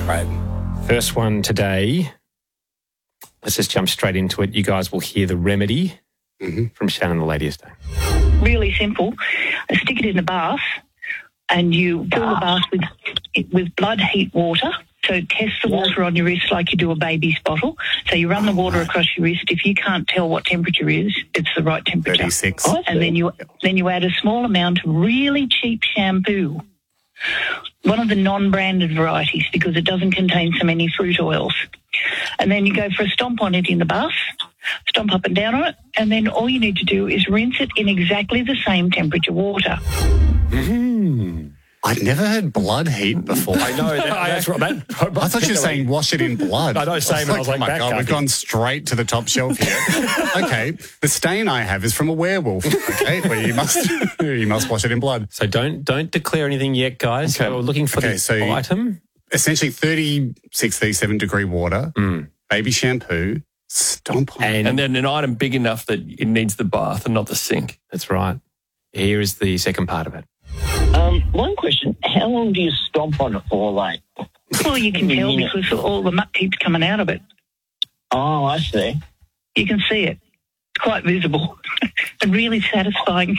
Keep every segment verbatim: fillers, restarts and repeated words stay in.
Right. First one today. Let's just jump straight into it. You guys will hear the remedy mm-hmm. from Shannon, the Lady Estate. Really simple. Stick it in the bath and you fill the bath with with blood heat water. So test the water on your wrist like you do a baby's bottle. So you run the water across your wrist. If you can't tell what temperature is, it's the right temperature. thirty-six. And then you then you add a small amount of really cheap shampoo. One of the non-branded varieties because it doesn't contain so many fruit oils. And then you go for a stomp on it in the bath, stomp up and down on it, and then all you need to do is rinse it in exactly the same temperature water. Mm-hmm. I'd never heard blood heat before. I know. That, that's right. That, I thought you were saying wash it in blood. I know, same. I was like, I was like, oh my God, we've gone straight to the top shelf here. Okay, the stain I have is from a werewolf. Okay, well you must you must wash it in blood. So don't don't declare anything yet, guys. Okay. So we're looking for okay, the so item. Essentially, thirty-six, thirty-seven degree water, mm. baby shampoo, stomp on and, and then an item big enough that it needs the bath and not the sink. That's right. Here is the second part of it. Um, one question, how long do you stomp on it for, like? Well, you can tell because all the muck keeps coming out of it. Oh, I see. You can see it. It's quite visible and really satisfying.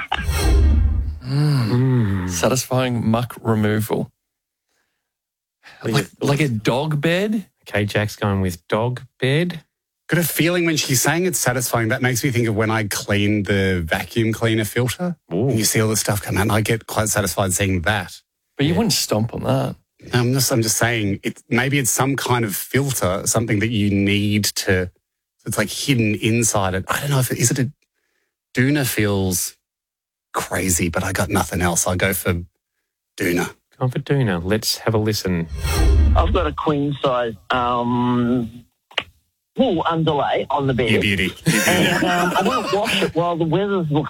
mm. Satisfying muck removal. Like, like a dog bed? Okay, Jack's going with dog bed. Got a feeling when she's saying it's satisfying, that makes me think of when I clean the vacuum cleaner filter. Ooh. And you see all the stuff come out, and I get quite satisfied seeing that. But you yeah. wouldn't stomp on that. I'm just, I'm just saying, it, maybe it's some kind of filter, something that you need to, it's like hidden inside it. I don't know if it, is it a, Doona feels crazy, but I got nothing else. I'll go for Doona. Go for Doona. Let's have a listen. I've got a queen size, um... wool underlay on the bed. You beauty. You beauty. And um, I want to wash it while the weather looks